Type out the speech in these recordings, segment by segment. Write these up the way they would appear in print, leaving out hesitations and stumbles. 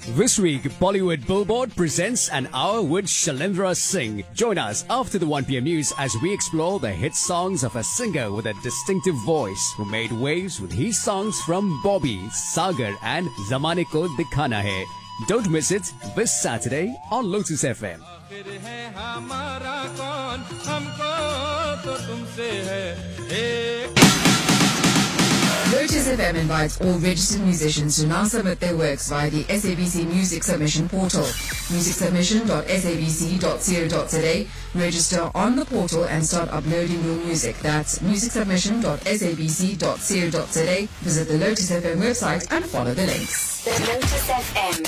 This week, Bollywood Billboard presents an hour with Shailendra Singh. Join us after the 1 p.m. news as we explore the hit songs of a singer with a distinctive voice who made waves with his songs from Bobby, Sagar and Zamane Ko Dikhana Hai. Don't miss it this Saturday on Lotus FM. Lotus FM invites all registered musicians to now submit their works via the SABC Music Submission portal. musicsubmission.sabc.co.za. Register on the portal and start uploading your music. That's musicsubmission.sabc.co.za. Visit the Lotus FM website and follow the links. The Lotus FM.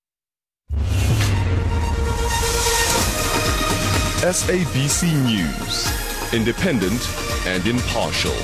SABC News, independent and impartial.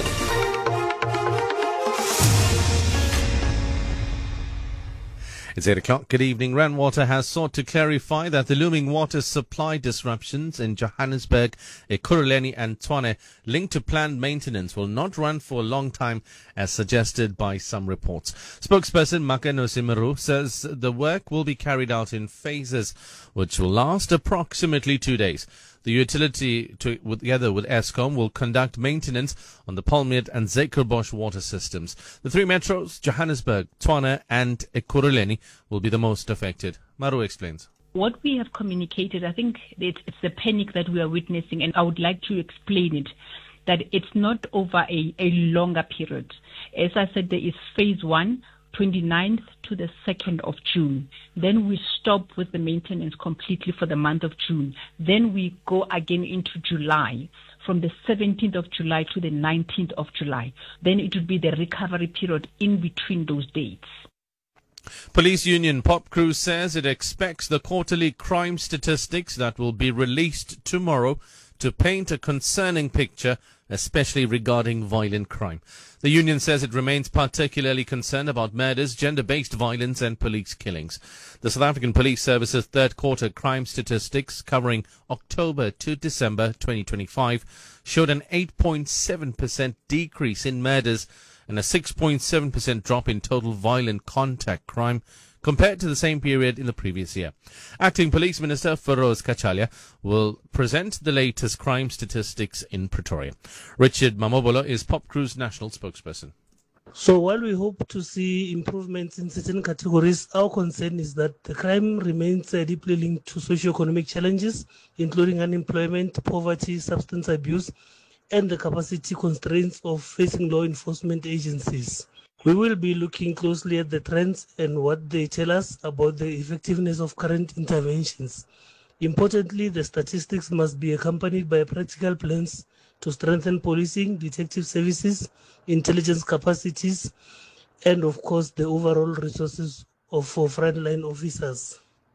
It's 8 o'clock. Good evening. Rand Water has sought to clarify that the looming water supply disruptions in Johannesburg, Ekurhuleni and Tshwane linked to planned maintenance will not run for a long time as suggested by some reports. Spokesperson Maka Nosimaru says the work will be carried out in phases which will last approximately 2 days. The utility, together with Eskom, will conduct maintenance on the Palmiet and Zekerbosch water systems. The three metros, Johannesburg, Tshwane and Ekurhuleni, will be the most affected. Maru explains. What we have communicated, I think it's the panic that we are witnessing, and I would like to explain it, that it's not over a longer period. As I said, there is phase 1, 29th to the 2nd of June. Then we stop with the maintenance completely for the month of June. Then we go again into July, from the 17th of July to the 19th of July. Then it would be the recovery period in between those dates. Police Union Pop Crew says it expects the quarterly crime statistics that will be released tomorrow to paint a concerning picture, especially regarding violent crime. The union says it remains particularly concerned about murders, gender-based violence and police killings. The South African Police Service's third quarter crime statistics covering October to December 2025 showed an 8.7% decrease in murders and a 6.7% drop in total violent contact crime compared to the same period in the previous year. Acting Police Minister Feroz Kachalia will present the latest crime statistics in Pretoria. Richard Mamobolo is Pop Crew's national spokesperson. So while we hope to see improvements in certain categories, our concern is that the crime remains deeply linked to socio-economic challenges, including unemployment, poverty, substance abuse, and the capacity constraints of facing law enforcement agencies. We will be looking closely at the trends and what they tell us about the effectiveness of current interventions. Importantly, the statistics must be accompanied by practical plans to strengthen policing, detective services, intelligence capacities, and of course the overall resources for frontline officers.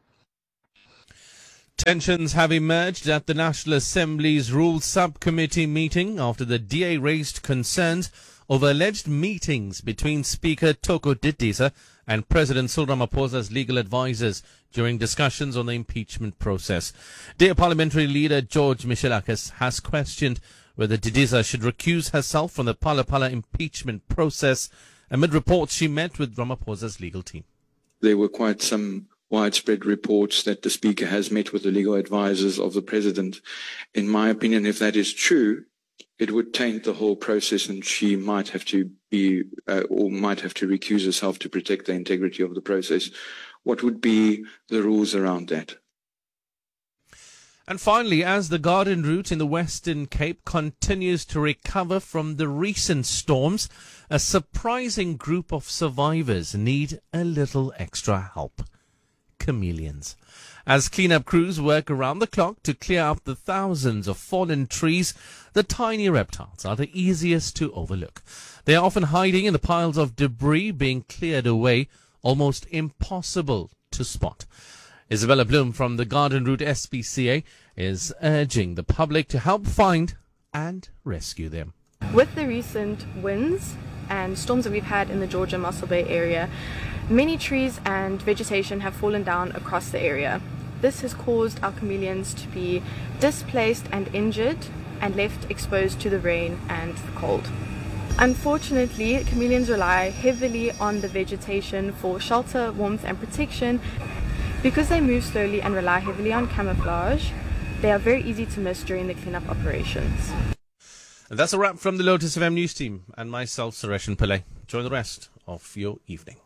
Tensions have emerged at the National Assembly's Rules Subcommittee meeting after the DA raised concerns over alleged meetings between Speaker Thoko Didiza and President Cyril Ramaphosa's legal advisers during discussions on the impeachment process. DA Parliamentary Leader George Michalakis has questioned whether Didiza should recuse herself from the Phala Phala impeachment process amid reports she met with Ramaphosa's legal team. There were quite some widespread reports that the Speaker has met with the legal advisers of the President. In my opinion, if that is true, it would taint the whole process and she might have to recuse herself to protect the integrity of the process. What would be the rules around that? And finally, as the Garden Route in the Western Cape continues to recover from the recent storms, a surprising group of survivors need a little extra help. Chameleons. As cleanup crews work around the clock to clear up the thousands of fallen trees, the tiny reptiles are the easiest to overlook. They are often hiding in the piles of debris being cleared away, almost impossible to spot. Isabella Bloom from the Garden Route SPCA is urging the public to help find and rescue them. With the recent winds and storms that we've had in the Georgia Mossel Bay area, many trees and vegetation have fallen down across the area. This has caused our chameleons to be displaced and injured and left exposed to the rain and the cold. Unfortunately, chameleons rely heavily on the vegetation for shelter, warmth and protection. Because they move slowly and rely heavily on camouflage, they are very easy to miss during the cleanup operations. And that's a wrap from the Lotus FM News team and myself, Suresh Pillay. Enjoy the rest of your evening.